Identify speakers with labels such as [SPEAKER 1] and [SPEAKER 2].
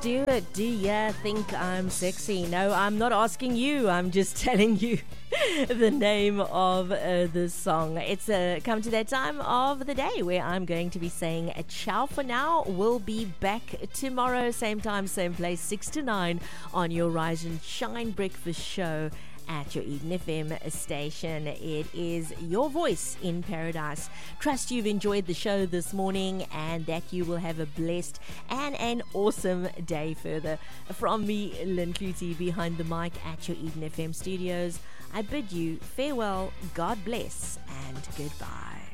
[SPEAKER 1] Do it. Do ya think I'm sexy? No, I'm not asking you. I'm just telling you the name of the song. It's come to that time of the day where I'm going to be saying ciao for now. We'll be back tomorrow, same time, same place, 6 to 9 on your Rise and Shine Breakfast Show at your Eden FM station. It is your voice in paradise. Trust you've enjoyed the show this morning and that you will have a blessed and an awesome day further. From me, Lynn Clutie, behind the mic at your Eden FM studios, I bid you farewell, God bless, and goodbye.